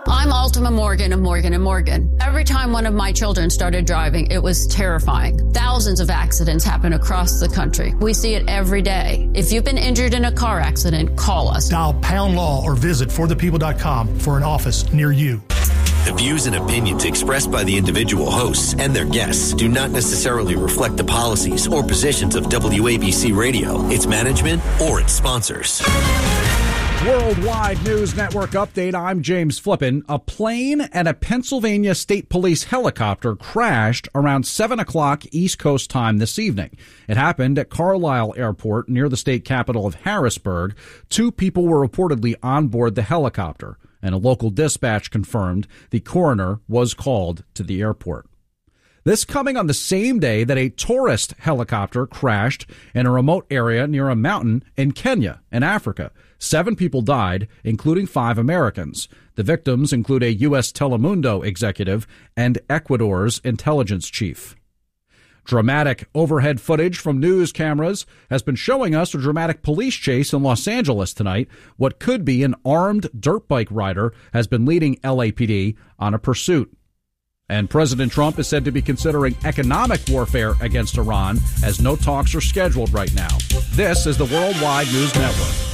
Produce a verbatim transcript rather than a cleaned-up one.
I'm Ultima Morgan of Morgan and Morgan. Every time one of my children started driving, it was terrifying. Thousands of accidents happen across the country. We see it every day. If you've been injured in a car accident, call us. Dial pound law or visit for the people dot com for an office near you. The views and opinions expressed by the individual hosts and their guests do not necessarily reflect the policies or positions of W A B C Radio, its management, or its sponsors. Worldwide News Network update. I'm James Flippin. A plane and a Pennsylvania State Police helicopter crashed around seven o'clock East Coast time this evening. It happened at Carlisle Airport near the state capital of Harrisburg. Two people were reportedly on board the helicopter, and a local dispatch confirmed the coroner was called to the airport. This coming on the same day that a tourist helicopter crashed in a remote area near a mountain in Kenya, in Africa. Seven people died, including five Americans. The victims include a U S Telemundo executive and Ecuador's intelligence chief. Dramatic overhead footage from news cameras has been showing us a dramatic police chase in Los Angeles tonight. What could be an armed dirt bike rider has been leading L A P D on a pursuit. And President Trump is said to be considering economic warfare against Iran, as no talks are scheduled right now. This is the Worldwide News Network.